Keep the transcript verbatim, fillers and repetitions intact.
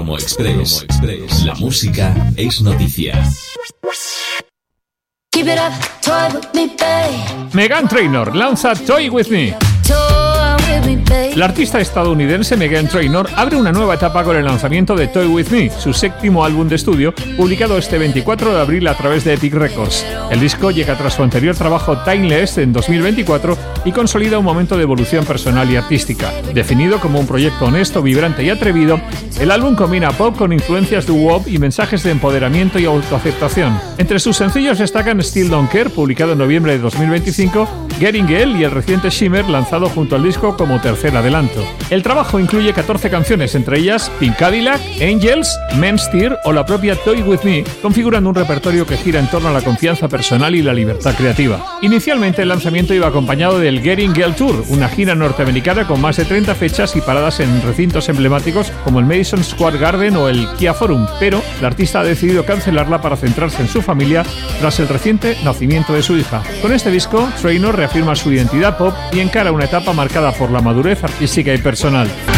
Promo Express. Promo Express. La música es noticia. Keep it up, toy with me, babe. Meghan Trainor lanza Toy With Me. La artista estadounidense Meghan Trainor abre una nueva etapa con el lanzamiento de Toy With Me, su séptimo álbum de estudio, publicado este veinticuatro de abril a través de Epic Records. El disco llega tras su anterior trabajo Timeless en dos mil veinticuatro y consolida un momento de evolución personal y artística. Definido como un proyecto honesto, vibrante y atrevido, el álbum combina pop con influencias de wop y mensajes de empoderamiento y autoaceptación. Entre sus sencillos destacan Still Don't Care, publicado en noviembre de dos mil veinticinco, Getting Girl y el reciente Shimmer, lanzado junto al disco como tercer adelanto. El trabajo incluye catorce canciones, entre ellas Pink Cadillac, Angels, Men's Tear o la propia Toy With Me, configurando un repertorio que gira en torno a la confianza personal y la libertad creativa. Inicialmente el lanzamiento iba acompañado del Getting Girl Tour, una gira norteamericana con más de treinta fechas y paradas en recintos emblemáticos como el Madison Square Garden o el Kia Forum, pero la artista ha decidido cancelarla para centrarse en su familia tras el reciente nacimiento de su hija. Con este disco, Trainor reafirma su identidad pop y encara una etapa marcada por la madurez artística y personal.